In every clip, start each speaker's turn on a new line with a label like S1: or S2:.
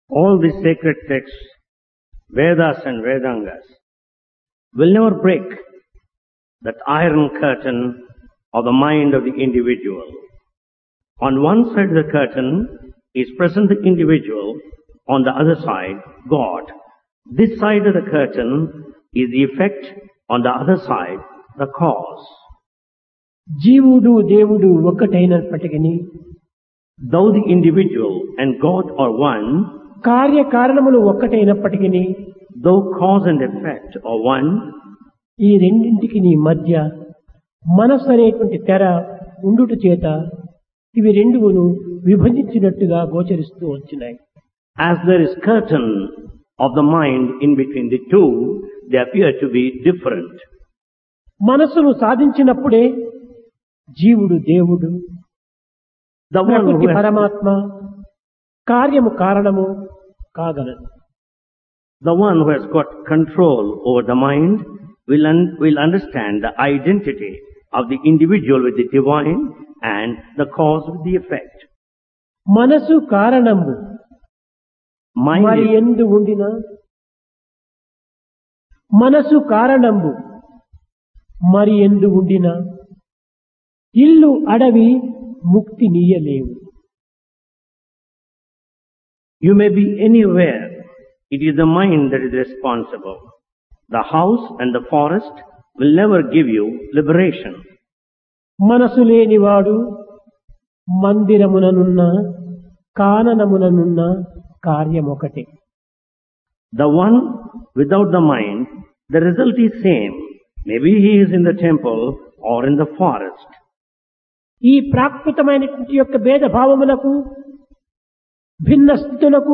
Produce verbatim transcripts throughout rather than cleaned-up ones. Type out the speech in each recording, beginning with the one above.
S1: All these sacred texts, Vedas and Vedangas, will never break that iron curtain of the mind of the individual. On one side of the curtain is present the individual, on the other side, God. This side of the curtain is the effect, on the other side, the cause.
S2: జీవుడు దేవుడు ఒక్కటైనప్పటికీ
S1: Though the individual and God are one,
S2: కార్యకారణములు ఒక్కటైనప్పటికీ
S1: though cause and effect are one,
S2: ఈ రెండింటికి మధ్య మనస్సు అనేటువంటి తెర ఉండుట చేత ఇవి రెండును విభజించినట్టుగా గోచరిస్తూ వచ్చినాయి.
S1: as there is curtain of the mind in between the two, they appear to be different.
S2: మనస్సును సాధించినప్పుడే జీవుడు దేవుడు,
S1: The one
S2: ప్రకృతి
S1: who has,
S2: పరమాత్మ, కార్యము కారణము కాగలదు.
S1: the one who has got control over the mind will, un- will understand the identity of the individual with the divine and the cause with the effect.
S2: మనసు కారణము
S1: Mind
S2: మరి
S1: is,
S2: ఎందు ఉండిన మనసు కారణము మరి ఎందు ఉండిన ఇల్లు అడవి ముక్తి నీయలేవు.
S1: you may be anywhere. It is the mind that is responsible. The house and the forest will never give you liberation.
S2: మనసు లేనివాడు మందిరముననున్న కాననముననున్న కార్యమొకటే.
S1: The one without the mind, the result is same. Maybe he is in the temple or in the forest.
S2: ఈ ప్రాకృతమైనటువంటి యొక్క భేదభావములకు, భిన్న స్థితులకు,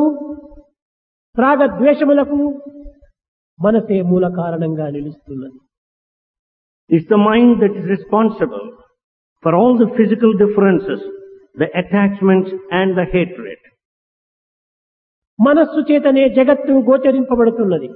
S2: రాగద్వేషములకు మనసే మూల కారణంగా నిలుస్తున్నది.
S1: It's the mind that is responsible for all the physical differences, the attachment and the hatred.
S2: మనస్సు చేతనే జగత్తు గోచరింపబడుతున్నది.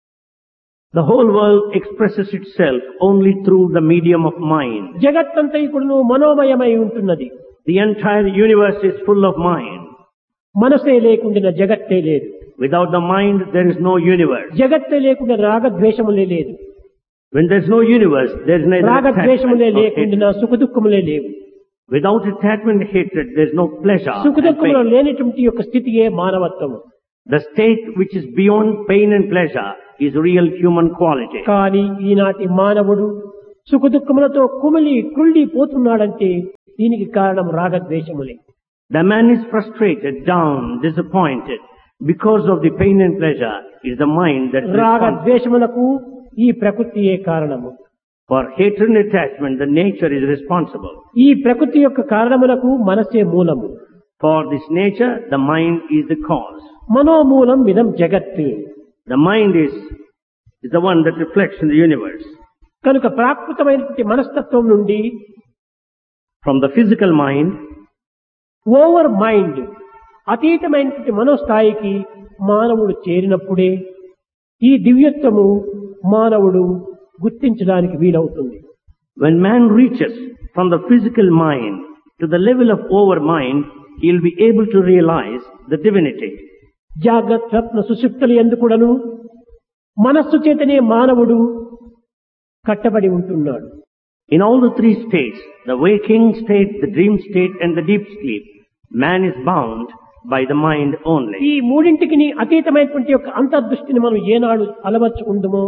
S1: The whole world expresses itself only through the medium of mind.
S2: జగత్తంతా ఇప్పుడు మనోమయమై ఉంటున్నది.
S1: The entire universe is full of mind.
S2: మనసే లేకుండా జగత్తే లేదు.
S1: Without the mind, there is no universe.
S2: జగత్తే లేకుండా రాగద్వేషములే లేదు.
S1: When there is no universe, there is neither attachment
S2: రాగద్వేషములే
S1: nor hatred.
S2: లేకుండా సుఖదుఖములే లేవు.
S1: Without attachment and hatred, there is no pleasure and
S2: సుఖదుఖములు
S1: pain.
S2: లేనిటువంటి యొక్క స్థితియే మానవత్వము.
S1: The state which is beyond pain and pleasure is real human quality.
S2: కానీ ఈనాటి మానవుడు సుఖదుఖములతో కుమిలి కుళ్ళి పోతున్నాడంటే దీనికి కారణం రాగద్వేషములే.
S1: The man is frustrated, down, disappointed because of the pain and pleasure. Is the mind that is responsible.
S2: రాగద్వేషములకు ఈ ప్రకృతియే కారణము.
S1: For hatred and attachment, the nature is responsible.
S2: ఈ ప్రకృతి యొక్క కారణములకు మనసే మూలము.
S1: For this nature, the mind is the cause.
S2: మనోమూలం ఇదం జగత్.
S1: The mind is, is the one that reflects in the universe.
S2: కనుక ప్రాకృతమైనటువంటి మనస్తత్వం నుండి
S1: From the physical mind,
S2: over mind అతీతమైనటువంటి మనోస్థాయికి మానవుడు చేరినప్పుడే ఈ దివ్యత్వము మానవుడు గుర్తించడానికి వీలవుతుంది.
S1: when man reaches from the physical mind to the level of over mind, he will be able to realize the divinity.
S2: జాగ్రత్త స్వప్న సుషుప్తులు ఎందుకుడను మనస్సు చేతనే మానవుడు కట్టబడి ఉంటున్నాడు.
S1: In all the three states, the waking state, the dream state and the deep sleep, man is bound by the mind only.
S2: ఈ మూడింటికి అతీతమైనటువంటి యొక్క అంతర్దృష్టిని మనం ఏనాడు అలవర్చుకుందామో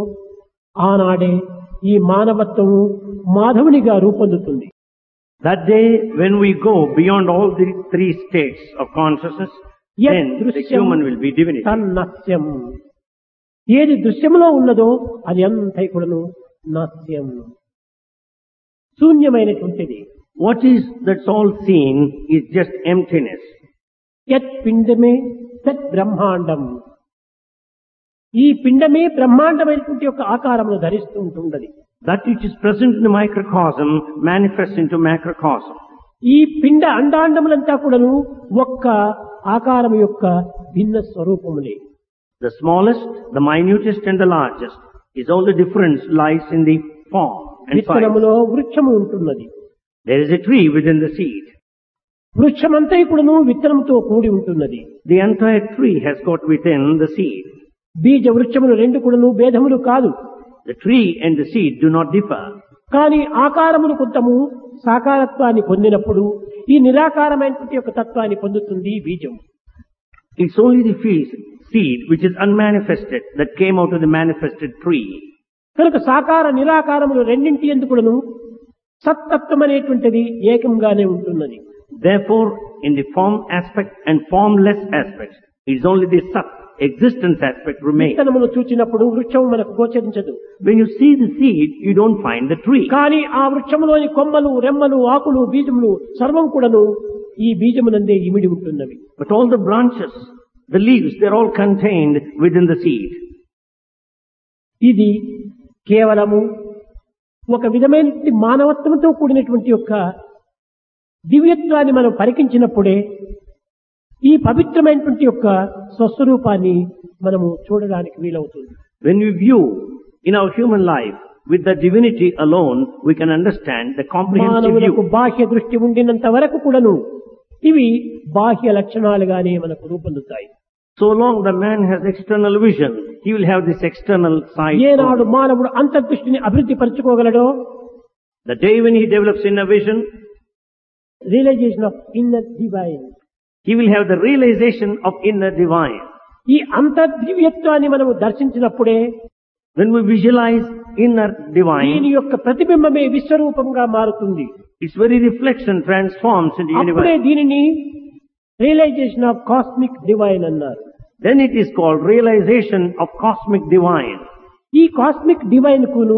S2: ఆనాడే ఈ మానవత్వము మాధవునిగా రూపొందుతుంది.
S1: That day when we go beyond all the three states of consciousness, then the human will be divinity.
S2: తన్నస్యం, ఏది దృశ్యములో ఉన్నదో అది అంతా కూడాను నాస్యం, శూన్యమైనటువంటిది.
S1: What is that's all seen is just emptiness.
S2: యత్ పిండమే తత్ బ్రహ్మాండం, ఈ పిండమే బ్రహ్మాండమైనటువంటి యొక్క ఆకారమును ధరిస్తూ ఉంటున్నది.
S1: That which is present in the microcosm manifests into macrocosm.
S2: ఈ పిండ అండాండములంతా కూడాను ఒక్క ఆకారం యొక్క భిన్న స్వరూపములే.
S1: The smallest, the minutest and the largest is all the difference lies in the form and size.
S2: విత్తనములో వృక్షము ఉంటున్నది.
S1: There is a tree within the seed.
S2: వృక్షమంతా కూడాను విత్తనంతో కూడి ఉంటున్నది.
S1: The entire tree has got within the seed.
S2: బీజ వృక్షములు రెండు కూడాను భేదములు కాదు.
S1: The tree and the seed do not differ.
S2: కానీ ఆకారమును కొంతము సాకారత్వాన్ని పొందినప్పుడు ఈ నిరాకారమైనటువంటి యొక్క తత్వాన్ని పొందుతుంది ఈ బీజం.
S1: It's only the seed which is unmanifested that came out of the manifested tree.
S2: కనుక సాకార నిరాకారములు రెండింటి ఎందుకును సత్తత్వం అనేటువంటిది ఏకంగానే ఉంటున్నది.
S1: Therefore, in the form aspect and formless aspects, it's only the sat, existence aspect remains.
S2: విత్తనమును చూచినప్పుడు వృక్షము మనకు గోచరించదు.
S1: When you see the seed, you don't find the tree.
S2: కానీ ఆ వృక్షములోని కొమ్మలు, రెమ్మలు, ఆకులు, బీజములు సర్వం కూడాను ఈ బీజమునందే ఇమిడి ఉంటున్నవి.
S1: But all the branches, the leaves, they're all contained within the seed.
S2: ఇది కేవలము ఒక విధమైన మానవత్వంతో కూడినటువంటి యొక్క దివ్యత్వాన్ని మనం పరికించినప్పుడే ఈ పవిత్రమైనటువంటి యొక్క స్వస్వరూపాన్ని మనము చూడడానికి వీలవుతుంది.
S1: When we view in our human life with the divinity alone, we can understand the comprehensive
S2: మానవులకు
S1: view.
S2: బాహ్య దృష్టి ఉండినంత వరకు కూడాను ఇవి బాహ్య లక్షణాలుగానే మనకు రూపొందుతాయి.
S1: So long the man has external vision, he will have this external side.
S2: ఏనాడు మానవుడు అంతర్దృష్టిని అభివృద్ధి పరచుకోగలడో,
S1: The day when he develops inner vision,
S2: realisation of inner divine,
S1: he will have the realization of inner divine.
S2: ఈ అంతర్దివ్యత్వాన్ని మనము దర్శించినప్పుడే
S1: When we visualize inner
S2: దీని
S1: divine,
S2: యొక్క ప్రతిబింబమే విశ్వరూపంగా మారుతుంది.
S1: its very reflection transforms into
S2: అప్పుడే
S1: universe.
S2: దీనిని రియలైజేషన్ ఆఫ్ కాస్మిక్ డివైన్ అన్నారు.
S1: Then it is called realization of cosmic divine.
S2: ఈ cosmic divine కును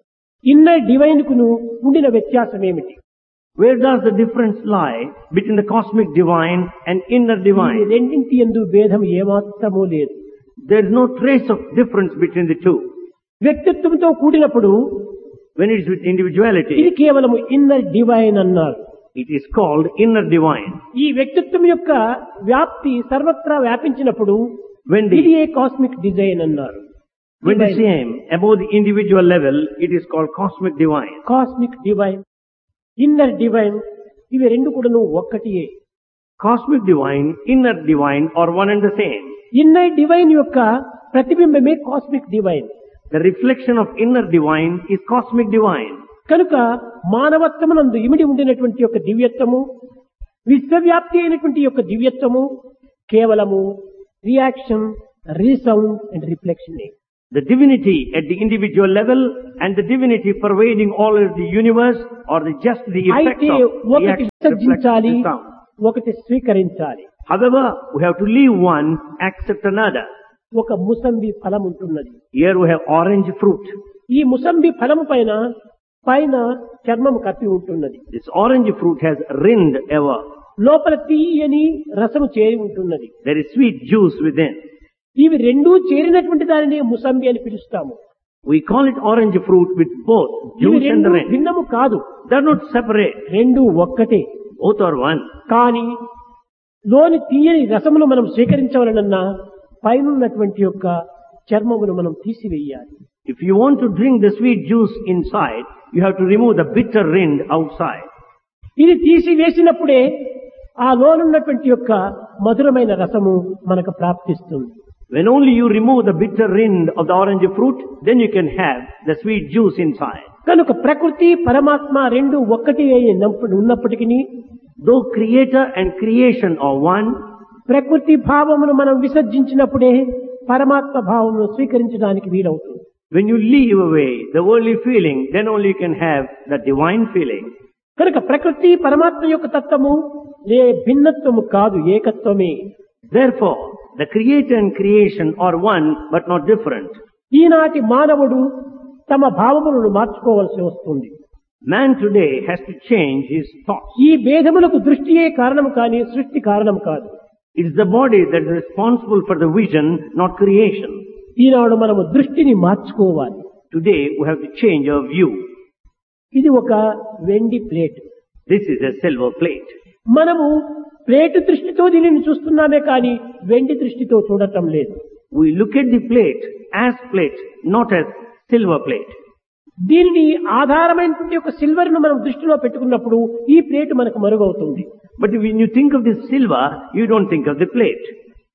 S2: inner divine కును ఉండిన వ్యత్యాసం ఏమిటి?
S1: Where does the difference lie between the cosmic divine and inner
S2: ఈ
S1: divine?
S2: రెండింటి యందు భేదం ఏమాత్రమూ లేదు.
S1: There is no trace of difference between the two.
S2: వ్యక్తిత్వంతో కూడినప్పుడు
S1: When it is with individuality,
S2: ఇది కేవలం ఇన్నర్ డివైన్ అన్నారు.
S1: it is called inner divine.
S2: ఈ వ్యక్తిత్వం యొక్క వ్యాప్తి సర్వత్రా వ్యాపించినప్పుడు
S1: When
S2: ఇది
S1: the,
S2: ఏ కాస్మిక్ డిజైన్ అన్నారు.
S1: when the same above the individual level, it is called cosmic divine.
S2: Cosmic divine, inner divine ఇవి రెండు కూడాను ఒక్కటియే.
S1: Cosmic divine, inner divine are one and the same.
S2: Inner divine యొక్క ప్రతిబింబమే cosmic divine.
S1: The reflection of inner divine is cosmic divine.
S2: కనుక మానవత్వమునందు ఇమిడి ఉండినటువంటి యొక్క దివ్యత్వము, విశ్వవ్యాప్తి అయినటువంటి యొక్క దివ్యత్వము కేవలము reaction, resound and reflection.
S1: The divinity at the individual level and the divinity pervading all of the universe are the, just the effects
S2: అయితే
S1: of
S2: ఒకటి
S1: reaction,
S2: విసర్జించాలి,
S1: reflection, sound.
S2: ఒకటి స్వీకరించాలి.
S1: However, we have to leave one, accept another.
S2: ఒక ముసంబి ఫలం ఉంటున్నది.
S1: Here we have orange fruit.
S2: ఈ ముసంబి ఫలము పైన పైన చర్మం కప్పి ఉంటున్నది.
S1: This orange fruit has rind ever.
S2: లోపల తీయని రసము చేరి ఉంటున్నది.
S1: There is sweet juice within.
S2: ఇవి రెండూ చేరినటువంటి దానిని ముసంబి అని పిలుస్తాము.
S1: We call it orange fruit with both
S2: ఇవి
S1: juice and
S2: రెండు
S1: the rind.
S2: భిన్నము కాదు,
S1: They are not separate.
S2: రెండు ఒక్కటే.
S1: Both are one.
S2: కానీ లోని తీయని రసమును మనం స్వీకరించవలనన్నా పైనున్నటువంటి యొక్క చర్మమును మనం తీసివేయాలి.
S1: If you want to drink the sweet juice inside, you have to remove the bitter rind outside.
S2: ఇది తీసివేసినప్పుడే ఆ లోనున్నటువంటి యొక్క మధురమైన రసము మనకు ప్రాప్తిస్తుంది.
S1: When only you remove the bitter rind of the orange fruit, then you can have the sweet juice inside.
S2: కనుక ప్రకృతి పరమాత్మ రెండు ఒక్కటి ఉన్నప్పటికీ
S1: Though creator and creation are one,
S2: ప్రకృతి భావమును మనం విసర్జించినప్పుడే పరమాత్మ భావమును స్వీకరించడానికి వీలవుతుంది.
S1: when you leave away the worldly feeling, then only you can have the divine feeling.
S2: కనుక ప్రకృతి పరమాత్మ యొక్క తత్వము ఏ భిన్నత్వము కాదు, ఏకత్వమే.
S1: Therefore, the creator and creation are one but not different.
S2: ఈనాటి మానవుడు తమ భావములను మార్చుకోవలసి వస్తుంది.
S1: Man today has to change his thoughts.
S2: ఈ భేదములకు దృష్టియే కారణం కానీ సృష్టి కారణం కాదు.
S1: It is the body that is responsible for the vision, not creation.
S2: ఈనాడు మనము దృష్టిని మార్చుకోవాలి.
S1: Today we have to change our view.
S2: ఇది ఒక వెండి plate.
S1: This is a silver plate.
S2: మనము ప్లేట్ దృష్టితో దీనిని చూస్తున్నామే కానీ వెండి దృష్టితో చూడటం లేదు.
S1: We look at the plate as plate, not as silver plate.
S2: దీనిని ఆధారమైనటువంటి ఒక సిల్వర్ ను మనం దృష్టిలో పెట్టుకున్నప్పుడు ఈ ప్లేట్ మనకు మరుగవుతుంది.
S1: But when you think of the silver, you don't think of the plate.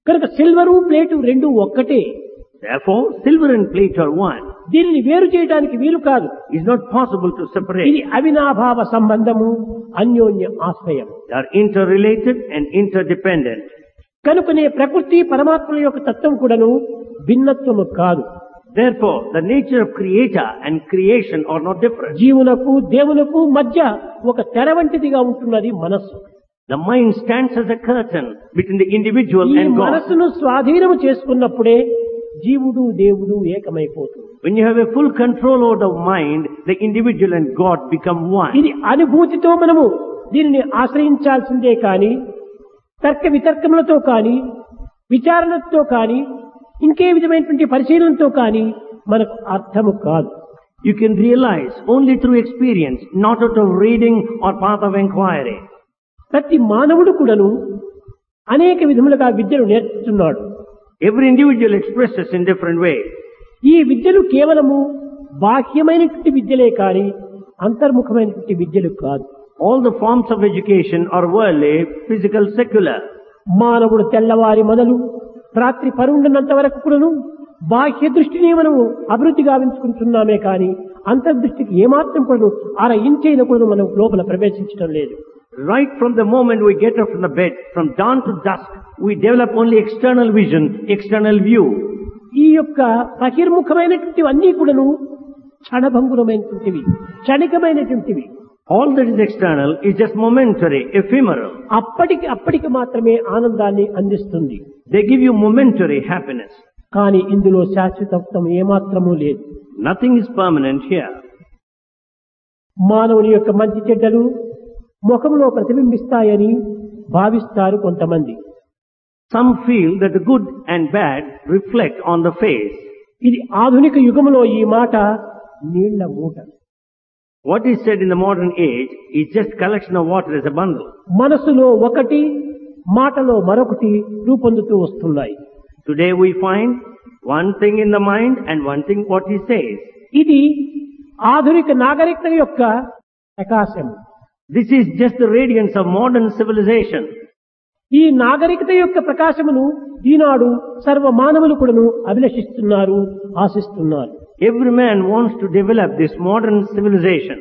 S2: కనుక సిల్వరు ప్లేటు రెండు ఒక్కటే.
S1: Therefore, silver and plate are one.
S2: దీనిని వేరు చేయడానికి వీలు కాదు.
S1: It's not possible to separate.
S2: ఇది అవినాభావ సంబంధము, అన్యోన్య ఆశ్రయం.
S1: They are interrelated and interdependent.
S2: కనుకనే ప్రకృతి పరమాత్మల యొక్క తత్వం కూడాను భిన్నత్వము కాదు.
S1: Therefore, the nature of creator and creation are not different.
S2: జీవునకు దేవునకు మధ్య ఒక తెర వంటిదిగా ఉంటున్నది మనస్సు.
S1: The mind stands as a curtain between the individual
S2: ఈ
S1: and God.
S2: మనస్సును స్వాధీనము చేసుకున్నప్పుడే జీవుడు దేవుడు ఏకమైపోతుంది.
S1: When you have a full control over the mind, the individual and God become one.
S2: ఇది అనుభూతితో మనము దీనిని ఆశ్రయించాల్సిందే కాని తర్క వితర్కములతో కాని విచారణతో కాని ఇంకే విధమైనటువంటి పరిశీలనతో కాని మనకు అర్థము కాదు.
S1: You can realize only through experience, not out of reading or path of inquiry.
S2: ప్రతి మానవుడు కూడాను అనేక విధములుగా విద్యను నేర్చుతున్నాడు.
S1: Every individual expresses in different ways.
S2: ఈ విద్యలు కేవలము బాహ్యమైనటువంటి విద్యలే కాని అంతర్ముఖమైనటువంటి విద్యలు కాదు.
S1: All the forms of education are worldly, physical, secular.
S2: మానవుడు తెల్లవారి మొదలు రాత్రి పరుండినంత వరకు కూడాను బాహ్య దృష్టిని మనము అభివృద్ధి గావించుకుంటున్నామే కానీ అంతర్దృష్టికి ఏమాత్రం కూడా అర ఇంచైన కూడా మనం లోపల ప్రవేశించడం లేదు.
S1: Right from the moment we get up from the bed, from dawn to dusk, we develop only external vision, external view.
S2: ఈ యొక్క బహిర్ముఖమైనటువంటి అన్నీ కూడాను క్షణభంగురమైనటువంటివి, క్షణికమైనటువంటివి.
S1: All that is external is just momentary, ephemeral.
S2: అప్పటికి అప్పటికి మాత్రమే ఆనందాన్ని అందిస్తుంది.
S1: They give you momentary happiness.
S2: కానీ ఇందులో శాశ్వతత్వం ఏమాత్రమూ లేదు.
S1: Nothing is permanent here.
S2: మానవుని యొక్క మంచి చెడ్డలు ముఖంలో ప్రతిబింబిస్తాయని భావిస్తారు కొంతమంది.
S1: Some feel that the good and bad reflect on the face.
S2: ఇది ఆధునిక యుగంలో ఈ మాట నీళ్ల మూట.
S1: What is said in the modern age is just collection of water as a bundle.
S2: మనసులో ఒకటి, మాటలో మరొకటి రూపొందుతూ వస్తున్నాయి.
S1: Today we find one thing in the mind and one thing what he says.
S2: ఇది ఆధునిక నాగరికత యొక్క ప్రకాశం.
S1: This is just the radiance of modern civilization.
S2: ఈ నాగరికత యొక్క ప్రకాశమును ఈనాడు సర్వ మానవులు కూడాను అభిలషిస్తున్నారు, ఆశిస్తున్నారు.
S1: Every man wants to develop this modern civilization.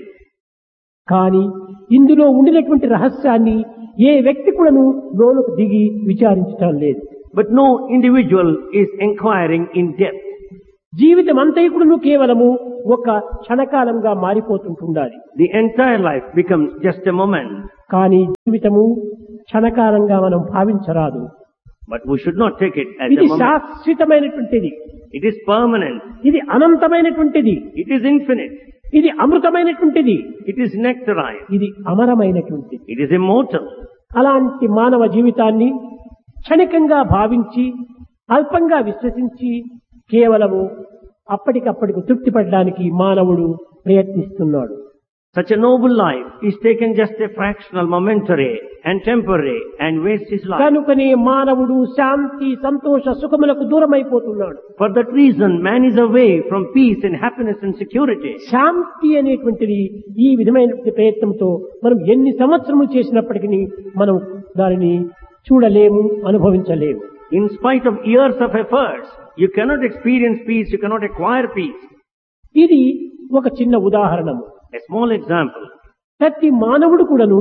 S2: కానీ ఇందులో ఉండినటువంటి రహస్యాన్ని ఏ వ్యక్తి కూడాను లోనికి దిగి విచారించటం లేదు.
S1: But no individual is inquiring in depth.
S2: జీవితం అంతైకుడును కేవలము ఒక క్షణకాలంగా మారిపోతుంటుండాలి.
S1: The entire life becomes just a moment.
S2: కానీ జీవితము క్షణకాలంగా మనం భావించరాదు.
S1: But we should not take it as a
S2: ఇది
S1: moment.
S2: శాశ్వతమైనటువంటిది,
S1: It is permanent.
S2: ఇది అనంతమైనటువంటిది,
S1: It is infinite.
S2: ఇది అమృతమైనటువంటిది,
S1: It is nectarized.
S2: ఇది అమరమైనటువంటిది.
S1: It is immortal.
S2: అలాంటి మానవ జీవితాన్ని క్షణికంగా భావించి అల్పంగా విశ్వసించి కేవలము అప్పటికప్పటికి తృప్తి పడడానికి మానవుడు ప్రయత్నిస్తున్నాడు.
S1: Such a noble life is taken just a fractional, momentary and temporary and wastes his life.
S2: కనుకనే మానవుడు శాంతి సంతోష సుఖములకు దూరమైపోతున్నాడు.
S1: For that reason, man is away from peace and happiness and security.
S2: శాంతి అనేటువంటిది ఈ విధమైన ప్రయత్నంతో మనం ఎన్ని సంవత్సరములు చేసినప్పటికీ మనం దానిని చూడలేము, అనుభవించలేము.
S1: In spite of years of efforts, you cannot experience peace, you cannot acquire peace.
S2: ఇది ఒక చిన్న ఉదాహరణము.
S1: A small example.
S2: ప్రతి మానవుడు కూడాను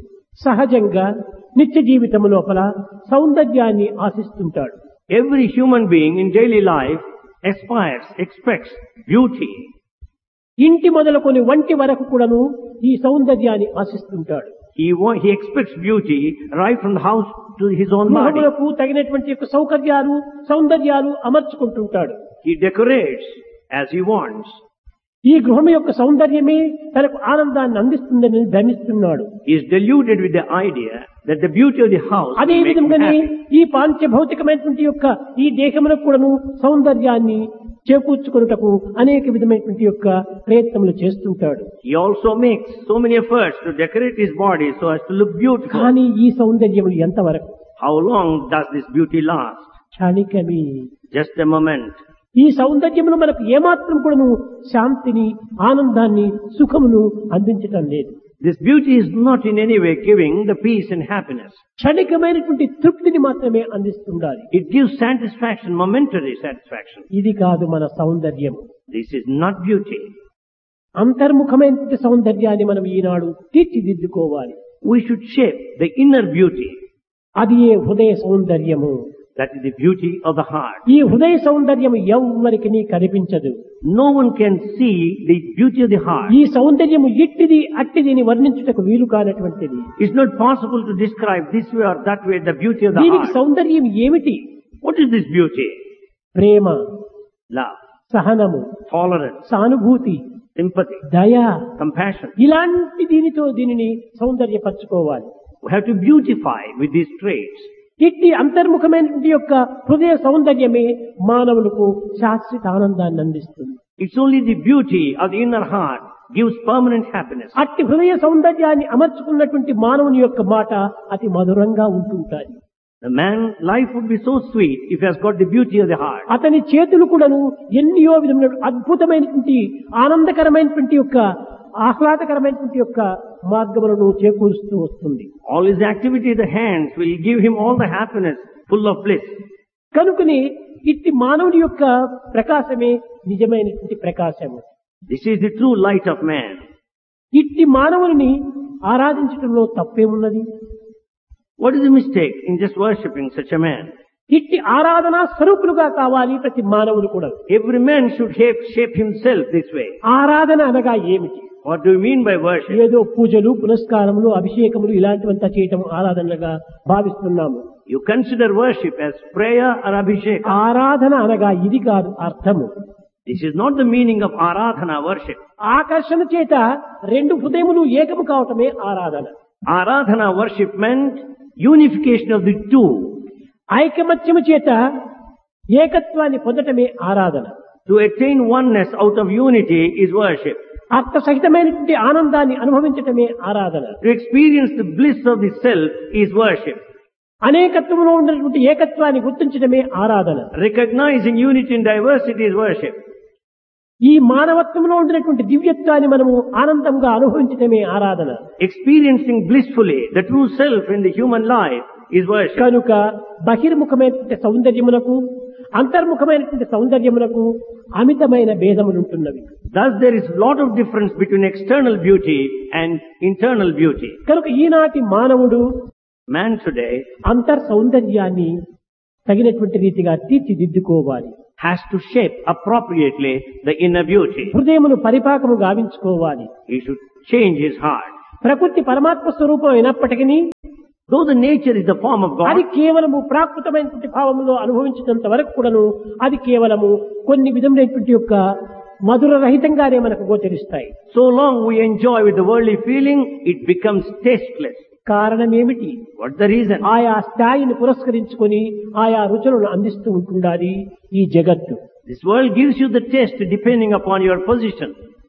S2: సహజంగా నిత్య జీవితం లోపల సౌందర్యాన్ని ఆశిస్తుంటాడు.
S1: Every human being in daily life aspires, expects beauty.
S2: ఇంటి మొదలుకొని వంటి వరకు కూడాను ఈ సౌందర్యాన్ని ఆశిస్తుంటాడు.
S1: He, wa- he expects beauty right from the house to his own body.
S2: గృహములకు తగినటువంటి యొక్క సౌకర్యాలు సౌందర్యాలు అమర్చుకుంటుంటాడు.
S1: He decorates as he wants.
S2: ఈ గృహం యొక్క సౌందర్యమే తనకు ఆనందాన్ని అందిస్తుందని భ్రమిస్తున్నాడు.
S1: He is deluded with the idea that the beauty of the house
S2: అదే
S1: will make him
S2: విధంగానే
S1: happy.
S2: ఈ పాంచభౌతికమైనటువంటి యొక్క ఈ దేహములకు కూడాను సౌందర్యాన్ని చేకూర్చుకొనుటకు అనేక విధమైనటువంటి యొక్క ప్రయత్నములు చేస్తుంటాడు.
S1: He also makes so many efforts to decorate his body so as to look beautiful.
S2: కానీ ఈ సౌందర్యములు ఎంతవరకు?
S1: How long does this beauty last?
S2: క్షణికమే.
S1: Just a moment.
S2: ఈ సౌందర్యములు మనకు ఏమాత్రం కూడాను శాంతిని, ఆనందాన్ని, సుఖమును అందించటం లేదు.
S1: This beauty is not in any way giving the peace and happiness.
S2: క్షణికమైనటువంటి తృప్తిని మాత్రమే అందిస్తుండాలి.
S1: It gives satisfaction, momentary satisfaction.
S2: ఇది కాదు మన సౌందర్యం.
S1: This is not beauty.
S2: అంతర్ముఖమైనటువంటి సౌందర్యాన్ని మనం ఈనాడు తీర్చిదిద్దుకోవాలి.
S1: We should shape the inner beauty.
S2: అది ఏ హృదయ సౌందర్యము.
S1: That is the beauty of the heart.
S2: ఈ హృదయ సౌందర్యం ఎవ్వరికి కనిపించదు.
S1: No one can see the beauty of the heart.
S2: ఈ సౌందర్యము ఇట్టిది అట్టిది అని వర్ణించుటకు వీలు కానటువంటిది.
S1: It's not possible to describe this way or that way the beauty of the
S2: దీనికి
S1: heart.
S2: సౌందర్యం ఏమిటి?
S1: What is this beauty?
S2: Prema,
S1: Love,
S2: సహనము,
S1: tolerance,
S2: సానుభూతి,
S1: sympathy,
S2: దయ,
S1: compassion.
S2: ఇలాంటి దీనితో దీనిని సౌందర్యపరచుకోవాలి.
S1: We have to beautify with these traits.
S2: ఇట్టి అంతర్ముఖమైనటువంటి యొక్క హృదయ సౌందర్యమే మానవులకు శాశ్వత ఆనందాన్ని అందిస్తుంది.
S1: It's only the beauty of the inner heart gives permanent happiness.
S2: అట్టి హృదయ సౌందర్యాన్ని అమర్చుకున్నటువంటి మానవుని యొక్క మాట అతి మధురంగా ఉంటుంటాయి.
S1: The man life would be so sweet if he has got the beauty of the heart.
S2: అతని చేతులు కూడాను ఎన్నో విధమైన అద్భుతమైనటువంటి ఆనందకరమైనటువంటి యొక్క ఆహ్లాదకరమైనటువంటి యొక్క మార్గములను చేకూరుస్తూ వస్తుంది.
S1: All his activity of the hands will give him all the happiness, full of bliss.
S2: కనుకని ఇట్టి మానవుని యొక్క ప్రకాశమే నిజమైనటువంటి ప్రకాశము.
S1: This is the true light of man.
S2: ఇట్టి మానవుని ఆరాధించడంలో తప్పేమున్నది?
S1: What is the mistake in just worshipping such a man?
S2: ఇట్టి ఆరాధనా స్వరూపులుగా కావాలి ప్రతి మానవుడు కూడా.
S1: Every man should shape, shape himself this way.
S2: ఆరాధన అనగా ఏమిటి?
S1: What do you mean by worship?
S2: ఏదో పూజలు, పునస్కారములు, అభిషేకములు ఇలాంటివంతా చేయటం ఆరాధనగా భావిస్తున్నాము.
S1: You consider worship as prayer or abhishek.
S2: ఆరాధన అనగా ఇది కాదు అర్థము.
S1: This is not the meaning of aradhana, worship.
S2: ఆకర్షణ చేత రెండు హృదయములు ఏకము కావటమే ఆరాధన.
S1: Aradhana worship meant unification of the two.
S2: ఐకమత్యము చేత ఏకత్వాన్ని పొందటమే ఆరాధన.
S1: To attain oneness out of unity is worship.
S2: అర్థ సహితమైనటువంటి ఆనందాన్ని అనుభవించటమే ఆరాధన.
S1: To experience the bliss of the self is worship.
S2: అనేకత్వంలో ఉన్నటువంటి ఏకత్వాన్ని గుర్తించడమే ఆరాధన.
S1: Recognizing unity and diversity is worship.
S2: ఈ మానవత్వంలో ఉండినటువంటి దివ్యత్వాన్ని మనము ఆనందంగా అనుభవించడమే ఆరాధన.
S1: Experiencing blissfully the true self in the human life is worship.
S2: కనుక బహిర్ముఖమైనటువంటి సౌందర్యమునకు అంతర్ముఖమైనటువంటి సౌందర్యమునకు అమితమైన భేదములుంటున్నవి.
S1: Thus there is a lot of difference between external beauty and internal beauty.
S2: కనుక ఈనాటి మానవుడు
S1: Man today
S2: అంతర్ సౌందర్యాన్ని తగినటువంటి రీతిగా తీర్చిదిద్దుకోవాలి.
S1: has to shape appropriately the inner beauty.
S2: హృదయమును పరిపాకము గావించుకోవాలి.
S1: He should change his heart.
S2: ప్రకృతి పరమాత్మ స్వరూపం అయినప్పటికీ
S1: Though the nature is the form of God,
S2: అది కేవలము ప్రాకృతమైనటువంటి భావములో అనుభవించినంత వరకు కూడాను అది కేవలము కొన్ని విధములైనటువంటి యొక్క మధుర రహితంగానే మనకు గోచరిస్తాయి.
S1: so long we enjoy with the worldly feeling, it becomes tasteless.
S2: కారణం ఏమిటి?
S1: What's the reason?
S2: ఆయా స్థాయిని పురస్కరించుకొని ఆయా రుచులను అందిస్తూ ఉంటుండాలి ఈ జగత్తు.
S1: This world gives you the taste depending upon your position.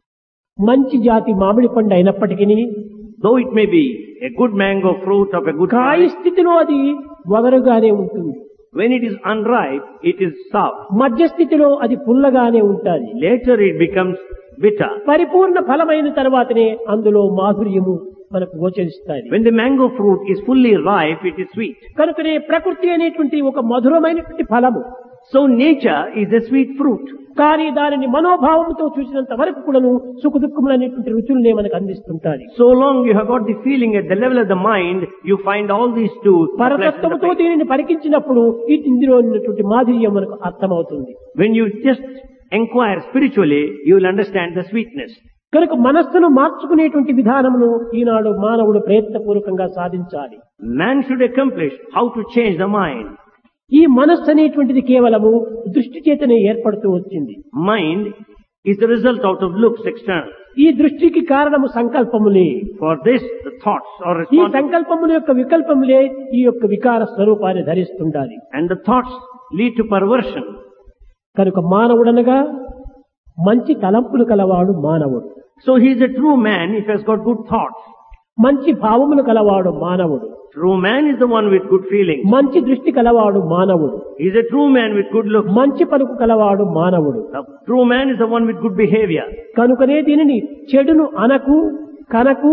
S2: మంచి జాతి మామిడి పండు అయినప్పటికీ
S1: Though it may be a good mango fruit of a good
S2: కాయ
S1: kind,
S2: స్థితిలో అది వగరుగానే ఉంటుంది.
S1: when it is unripe, it is sour.
S2: మధ్య స్థితిలో అది పుల్లగానే ఉంటుంది.
S1: Later it becomes bitter.
S2: పరిపూర్ణ ఫలమైన తర్వాతనే అందులో మాధుర్యము మనకు గోచరిస్తాయి.
S1: When the mango fruit is fully ripe, it is sweet.
S2: కనుకనే ప్రకృతి అనేటువంటి ఒక మధురమైనటువంటి ఫలము.
S1: So nature is a sweet fruit.
S2: కానీ దానిని మనోభావంతో చూసినంత వరకు కూడాను సుఖ దుఃఖములు అనేటువంటి రుచులనే మనకు అందిస్తుంటారు.
S1: So long you have got the feeling at the level of the mind, you find all these two.
S2: పరతత్వముతో దీనిని పరికించినప్పుడు ఇటు ఇందులో ఉన్నటువంటి మాధుర్యం మనకు అర్థమవుతుంది.
S1: When you just inquire spiritually, you will understand the sweetness.
S2: కనుక మనస్సును మార్చుకునేటువంటి విధానమును ఈనాడు మానవుడు ప్రయత్నపూర్వకంగా సాధించాలి.
S1: Man should accomplish how to change the mind.
S2: ఈ మనస్సు అనేటువంటిది కేవలము దృష్టి చేతనే ఏర్పడుతూ వచ్చింది.
S1: Mind is the result out of looks external.
S2: ఈ దృష్టికి కారణము సంకల్పములే.
S1: For this, the thoughts are
S2: ఈ
S1: responsible.
S2: సంకల్పముల యొక్క వికల్పములే ఈ యొక్క వికార స్వరూపాన్ని ధరిస్తుండాలి.
S1: And the thoughts lead to perversion.
S2: కనుక మానవుడనగా మంచి తలంపులు కలవాడు మానవుడు.
S1: So he is a true man if he has got good thoughts.
S2: మంచి భావములు కలవాడు మానవుడు.
S1: True man is the one with good feelings.
S2: మంచి దృష్టి కలవాడు మానవుడు.
S1: He is a true man with good looks.
S2: మంచి పలుకు కలవాడు మానవుడు.
S1: The true man is the one with good behavior.
S2: కనుకనే దీనిని చెడును అనకు కనకు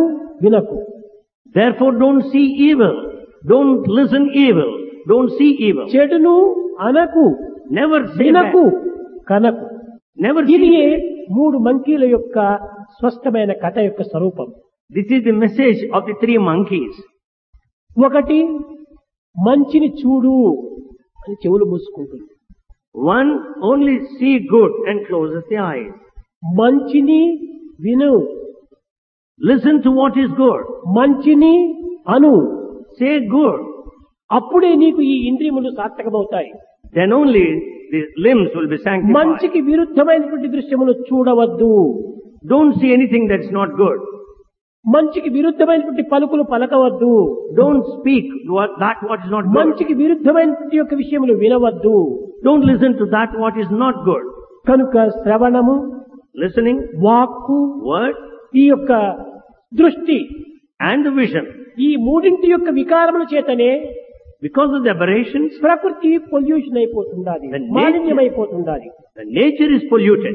S2: వినకు.
S1: Therefore don't see evil. Don't listen evil. Don't see evil.
S2: చెడును అనకు,
S1: Never say
S2: వినకు,
S1: bad.
S2: కనకు.
S1: Never
S2: ఇది
S1: see bad.
S2: మూడు మంకీల యొక్క స్పష్టమైన కథ యొక్క స్వరూపం.
S1: This is the message of the three monkeys.
S2: ఒకటి మంచిని చూడు అని చెవులు మూసుకుంటుంది.
S1: One only see good and closes the eyes.
S2: మంచిని విను,
S1: Listen to what is good.
S2: మంచిని అను,
S1: Say good.
S2: అప్పుడే నీకు ఈ ఇంద్రియములు సార్థకమవుతాయి.
S1: Then only the limbs will be sanctified.
S2: మంచికి విరుద్ధమైనటువంటి దృశ్యములు చూడవద్దు.
S1: Don't see anything that's not good.
S2: మంచికి విరుద్ధమైనటువంటి పలుకులు పలకవద్దు.
S1: Don't speak what, that what is not good.
S2: మంచికి విరుద్ధమైనటువంటి యొక్క విషయములు వినవద్దు.
S1: Don't listen to that what is not good.
S2: కనుక శ్రవణము,
S1: Listening,
S2: వాక్కు,
S1: word,
S2: ఈ యొక్క దృష్టి,
S1: and the vision.
S2: ఈ మూడింటి యొక్క వికారముల చేతనే
S1: Because of the aberrations,
S2: ప్రకృతి పొల్యూషన్ అయిపోతుండాలి,
S1: The nature-
S2: మాలిన్యం అయిపోతుండాలి.
S1: the nature is polluted.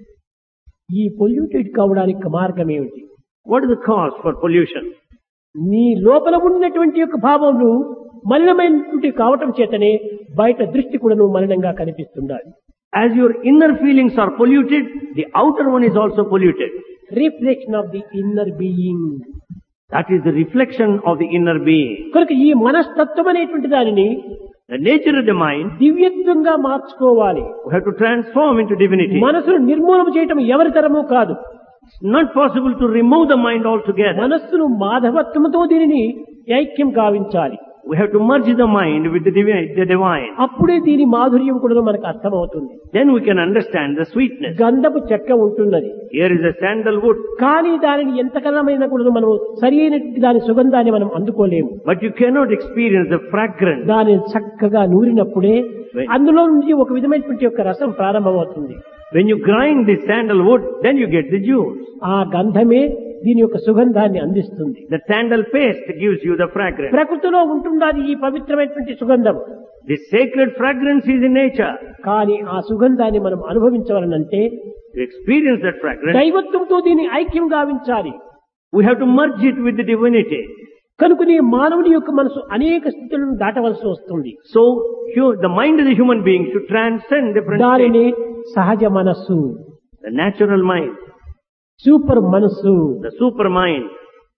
S2: ఈ పొల్యూటెడ్ కావడానికి మార్గం ఏమిటి?
S1: What is the cause for pollution?
S2: నీ లోపల ఉన్నటువంటి యొక్క భావములు మలినమైనటువంటి కావటం చేతనే బయట దృష్టి కూడాను మలినంగా కనిపిస్తుండాలి.
S1: As your inner feelings are polluted, the outer one is also polluted.
S2: Reflection of the inner being.
S1: That is the reflection of the inner being.
S2: కనుక ఈ మనస్తత్వం అనేటువంటి దానిని
S1: The nature of the mind,
S2: దివ్యత్వంగా మార్చుకోవాలి.
S1: we have to transform into divinity.
S2: మనసును నిర్మూలన చేయటం ఎవరి తరము కాదు.
S1: It's not possible to remove the mind altogether.
S2: మనస్సును మాధవత్వంతో దీనిని ఐక్యం గావించాలి.
S1: We have to merge the mind with the divine. The divine.
S2: అప్పుడే దీని మాధుర్యం కూడా మనకు అర్థమవుతుంది.
S1: Then we can understand the sweetness.
S2: గంధపు చెక్క ఉంటున్నది,
S1: Here is a sandalwood,
S2: కానీ దానిని ఎంతకాలమైనా కూడా మనం సరి అయినటువంటి దాని సుగంధాన్ని మనం అందుకోలేము.
S1: but you cannot experience the fragrance.
S2: దానిని చక్కగా నూరినప్పుడే అందులో నుంచి ఒక విధమైనటువంటి యొక్క రసం ప్రారంభమవుతుంది.
S1: When you grind the sandalwood, then you get the juice.
S2: ఆ గంధమే దీని యొక్క సుగంధాన్ని అందిస్తుంది.
S1: The sandal paste gives you the fragrance.
S2: ప్రకృతిలో ఉంటున్నది ఈ పవిత్రమైనటువంటి సుగంధం.
S1: The sacred fragrance is in nature.
S2: కానీ ఆ సుగంధాన్ని మనం అనుభవించవాలనంటే
S1: To experience that fragrance,
S2: దైవత్వంతో దీన్ని ఐక్యం గావించాలి.
S1: we have to merge it with the divinity.
S2: కనుకనే మానవుని యొక్క మనసు అనేక స్థితులను దాటవలసి వస్తుంది.
S1: So, hu- the mind of the human being should transcend different
S2: దానిని
S1: states.
S2: సహజ మనస్సు,
S1: The natural mind,
S2: సూపర్ మనస్సు,
S1: the super mind,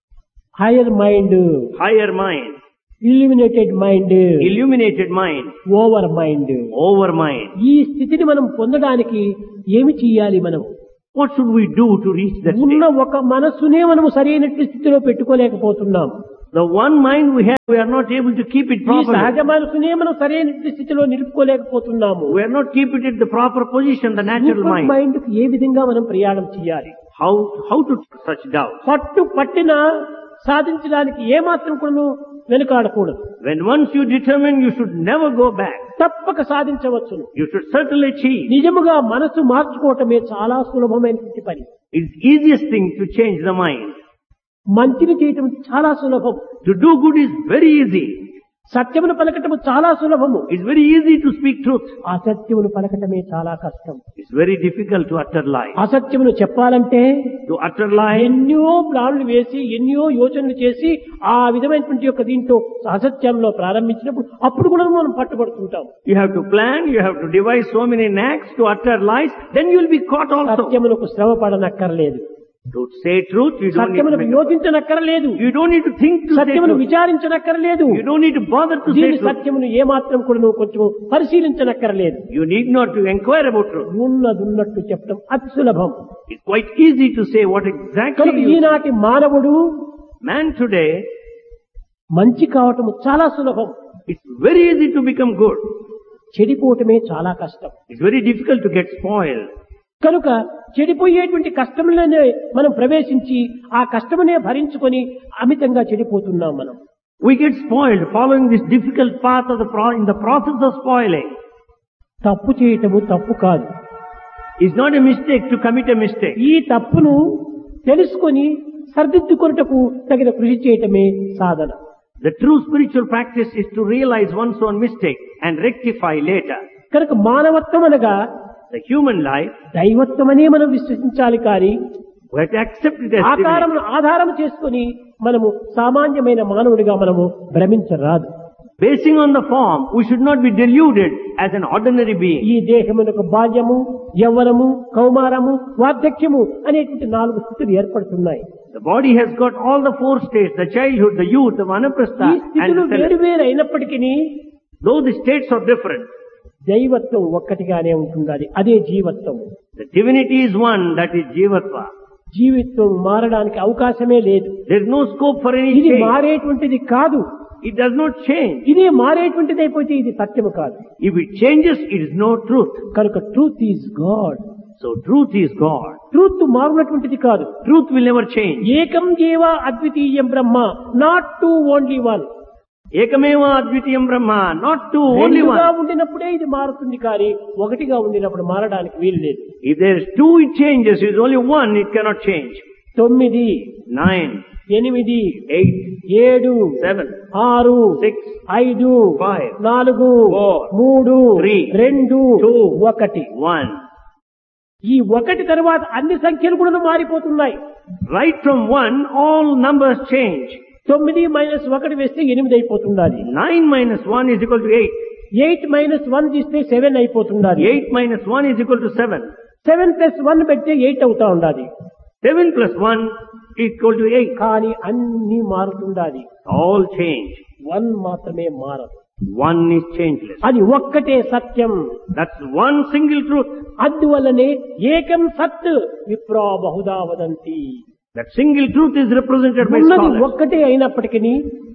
S2: hire mind,
S1: higher mind,
S2: illuminated mind,
S1: illuminated mind,
S2: over mind.
S1: over mind.
S2: ఈ స్థితిని మనం పొందడానికి ఏమి చెయ్యాలి? మనం
S1: What should we do to reach that
S2: ఉన్న
S1: state?
S2: ఒక మనస్సునే మనము సరైనటువంటి స్థితిలో పెట్టుకోలేకపోతున్నాం.
S1: The one mind we have, we are not able to keep it
S2: ఈ సహజ
S1: properly.
S2: మనసునే మనం సరైనటువంటి స్థితిలో నిలుపుకోలేకపోతున్నాము.
S1: We are not keeping it the proper position, the natural
S2: super
S1: mind.
S2: Mind కు ఏ విధంగా మనం ప్రయాణం చేయాలి?
S1: How, how to such doubt?
S2: పట్టు పట్టిన సాధించడానికి ఏమాత్రం కూడా వెనుకాడకూడదు.
S1: When once you determine, you should never go back.
S2: తప్పక సాధించవచ్చును.
S1: You should certainly achieve.
S2: నిజముగా మనసు మార్చుకోవటమే చాలా సులభమైనటువంటి పని.
S1: It's the easiest thing to change the mind.
S2: మంచిని చేయటం చాలా సులభం.
S1: To do good is very easy.
S2: సత్యమును పలకటము చాలా సులభము.
S1: It's very easy to speak truth.
S2: అసత్యమును పలకటమే చాలా కష్టం.
S1: It's very difficult to utter lie.
S2: అసత్యమును చెప్పాలంటే
S1: To utter lie,
S2: ఎన్నో ప్లాన్లు వేసి ఎన్నో యోచనలు చేసి ఆ విధమైనటువంటి యొక్క దీంట్లో అసత్యంలో ప్రారంభించినప్పుడు అప్పుడు కూడా మనం పట్టుబడుతుంటాం.
S1: you have to plan, you have to devise so many acts to utter lies, then you will be caught also.
S2: సత్యమునకు శ్రమ పడనక్కర్లేదు,
S1: To say truth, you don't need to
S2: సత్యమునకు
S1: make,
S2: యోచించనక్కర్లేదు,
S1: you don't need to think to say
S2: సత్యమును
S1: truth.
S2: విచారించనక్కర్లేదు,
S1: You don't need to bother to say
S2: దీని
S1: truth.
S2: సత్యమును ఏమాత్రం కూడా నువ్వు కొంచెం పరిశీలించనక్కర్లేదు.
S1: You need not to inquire about truth.
S2: ఉన్నదున్నట్టు చెప్పడం అతి సులభం.
S1: It's quite easy to say what exactly
S2: కనుక
S1: you
S2: ఈనాటి మానవుడు
S1: man today,
S2: మంచి కావటం చాలా సులభం,
S1: it's very easy to become good.
S2: చెడిపోవటమే చాలా కష్టం.
S1: It's very difficult to get spoiled.
S2: కనుక చెడిపోయేటువంటి కష్టంలోనే మనం ప్రవేశించి ఆ కష్టమునే భరించుకొని అమితంగా చెడిపోతున్నాం మనం.
S1: We get spoiled following this difficult path of the pro- in the process of spoiling.
S2: తప్పు చేయటము తప్పు కాదు.
S1: It's not a mistake to commit a mistake.
S2: ఈ తప్పును తెలుసుకొని సరిదిద్దుకొనుటకు తగిన కృషి చేయటమే సాధన.
S1: The true spiritual practice is to realize one's own mistake and rectify later.
S2: కనుక మానవత్వం అనగా
S1: The human life,
S2: దైవత్వమనే మనం విశ్వసించాలి. కానీ
S1: we have to accept it as divine.
S2: ఆకారమును ఆధారం చేసుకొని మనము సామాన్యమైన మానవుడిగా మనము భ్రమించరాదు.
S1: Basing on the form, we should not be deluded as an ordinary being.
S2: ఈ దేహమునకు బాల్యము, యవ్వనము, కౌమారము, వార్ధక్యము అనేటువంటి నాలుగు స్థితులు ఏర్పడుతున్నాయి.
S1: The body has got all the four states, the childhood, the youth, the vanaprastha,
S2: ఈ స్థితులు
S1: and the
S2: వేరు వేరు అయినప్పటికీ
S1: though the states are different,
S2: దైవత్వం ఒక్కటిగానే ఉంటున్నది. అదే జీవత్వం.
S1: the divinity is one, that is Jivatva.
S2: జీవిత్వం మారడానికి అవకాశమే లేదు.
S1: There is no scope for any
S2: ఇది
S1: change.
S2: మారేటువంటిది కాదు.
S1: It does not change.
S2: ఇదే మారేటువంటిది అయిపోతే ఇది సత్యము కాదు.
S1: If it changes, it is no truth.
S2: కనుక truth is God.
S1: So truth is God.
S2: Truth మారునటువంటిది కాదు.
S1: Truth will never change.
S2: ఏకం జీవ అద్వితీయం బ్రహ్మ, not two only one.
S1: Ekameva Advitiyam Brahma, not two, only
S2: రెండుగా
S1: one.
S2: ఉండినప్పుడే ఇది మారుతుంది, కానీ ఒకటిగా ఉండినప్పుడు మారడానికి వీలు లేదు.
S1: If there is two, it changes. If there is only one, it cannot change.
S2: తొమ్మిది,
S1: Nine,
S2: ఎనిమిది,
S1: eight,
S2: ఏడు,
S1: seven,
S2: ఆరు,
S1: six,
S2: ఐదు,
S1: five,
S2: నాలుగు,
S1: four,
S2: మూడు,
S1: three,
S2: రెండు,
S1: two,
S2: ఒకటి.
S1: one.
S2: ఈ ఒకటి తర్వాత అన్ని సంఖ్యలు కూడా మారిపోతున్నాయి.
S1: Right from one, all numbers change.
S2: తొమ్మిది మైనస్ ఒకటి వేస్తే ఎనిమిది అయిపోతున్నది.
S1: Nine minus one is equal to eight.
S2: Eight minus one తీస్తే seven అయిపోతున్నది.
S1: Eight minus one is equal to seven.
S2: Seven plus one పెడితే ఎయిట్ అవుతా ఉండాలి.
S1: Seven plus one is equal to eight.
S2: కానీ అన్ని మారుతుండాలి.
S1: All change.
S2: వన్ మాత్రమే మారదు.
S1: One is changeless.
S2: అది ఒక్కటే సత్యం.
S1: That's one single truth.
S2: అందువల్లనే ఏకం సత్ విప్రా Bahuda వదంతి.
S1: That single truth is represented by
S2: ఉన్నది
S1: scholars.
S2: ఒక్కటే అయినప్పటికీ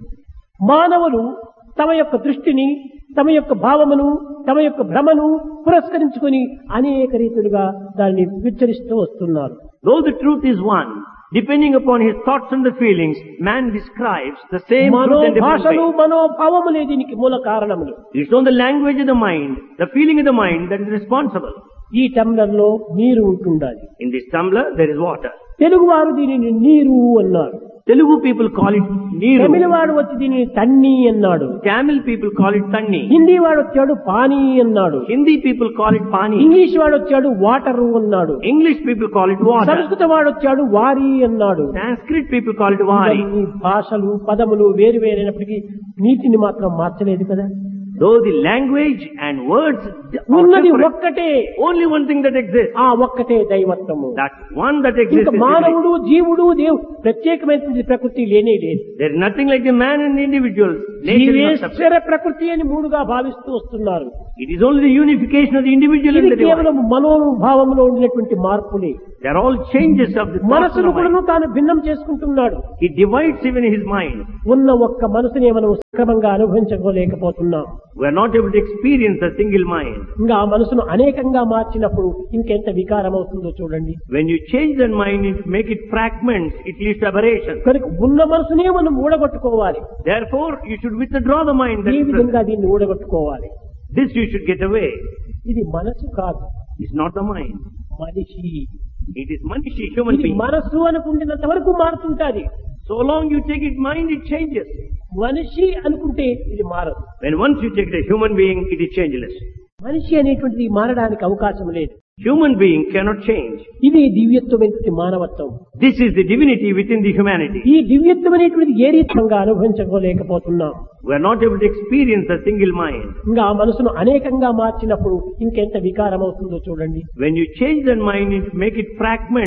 S2: మానవులు తమ యొక్క దృష్టిని, తమ యొక్క భావమును, తమ యొక్క భ్రమను పురస్కరించుకొని అనేక రీతులుగా దాన్ని విచ్చరిస్తూ వస్తున్నారు.
S1: Though the truth is one, depending upon his thoughts and the feelings, man describes the same truth in different
S2: మనోభాషలు,
S1: ways.
S2: మనోభావములే దీనికి మూల కారణములు.
S1: It's on the language of the mind, the feeling of the mind that is responsible.
S2: ఈ tumbler లో నీరు ఉంటుండాలి.
S1: In this tumbler, there is water.
S2: Telugu వారు దీనిని నీరు అన్నారు.
S1: Telugu people call it
S2: Tamil
S1: neeru.
S2: వాడు వచ్చి దీనిని తన్ని అన్నాడు.
S1: Tamil people call it tanni.
S2: Hindi వాడు వచ్చాడు పానీ అన్నాడు.
S1: Hindi people call it pani.
S2: English వాడు వచ్చాడు వాటరు అన్నాడు.
S1: English people call it water.
S2: సంస్కృత వాడు వచ్చాడు వారి అన్నాడు.
S1: Sanskrit people call it vari.
S2: ఈ భాషలు పదములు వేరు వేరైనప్పటికీ నీటిని మాత్రం మార్చలేదు కదా.
S1: Though the language and words are
S2: ఉన్నది
S1: different,
S2: ఒక్కటే.
S1: only one thing that exists.
S2: ఆ ఒక్కటే దైవత్వము.
S1: That one that
S2: ఇంకా
S1: exists is divinity.
S2: మానవుడు, జీవుడు, దేవు ప్రత్యేకమైనటువంటి ప్రకృతి లేనే లేదు.
S1: There is nothing like the man and the individuals. Nature is not separate.
S2: జీవేశ్వర ప్రకృతి అని మూడుగా భావిస్తూ వస్తున్నారు.
S1: It is only the unification of the individual and
S2: ఇది
S1: the divine.
S2: కేవలం మనోభావంలో ఉండినటువంటి మార్పులే.
S1: They are all changes of the thoughts of
S2: మనసును
S1: the mind.
S2: కూడా తాను భిన్నం చేసుకుంటున్నాడు.
S1: He divides even his mind.
S2: ఉన్న ఒక్క మనసునే మనం సక్రమంగా అనుభవించుకోలేకపోతున్నాం.
S1: We are not able to experience a single mind.
S2: ఇంకా ఆ మనసును అనేకంగా మార్చినప్పుడు ఇంకెంత వికారం అవుతుందో చూడండి.
S1: When you change that mind and make it fragments, it leads to aberration.
S2: కనుక ఉన్న మనసునే మనం ఊడగొట్టుకోవాలి.
S1: Therefore, you should withdraw the mind. That
S2: ఈ
S1: is
S2: విధంగా
S1: present.
S2: దీన్ని ఊడగొట్టుకోవాలి.
S1: This you should get away.
S2: ఇది మనసు కాదు,
S1: It's not the mind.
S2: మనిషి.
S1: It is manishi, human
S2: ఇది
S1: being.
S2: మనస్సు అనుకుంటున్నంత వరకు మారుతుంటాది.
S1: So long you take it mind, it changes.
S2: మనిషి అనుకుంటే ఇది మారదు.
S1: When once you take it a human being, it is changeless.
S2: మనిషి అనేటువంటిది మారడానికి అవకాశం లేదు.
S1: Human being cannot change.
S2: ఇది దివ్యత్వమైనటువంటి మానవత్వం.
S1: This is the divinity within the humanity.
S2: ఈ దివ్యత్వం అనేటువంటిది ఏ రీతంగా అనుభవించుకోలేకపోతున్నాం.
S1: We are not able to experience a single mind.
S2: ఇంకా ఆ మనసును అనేకంగా మార్చినప్పుడు ఇంకెంత వికారం అవుతుందో చూడండి.
S1: When you change that mind and make it fragments,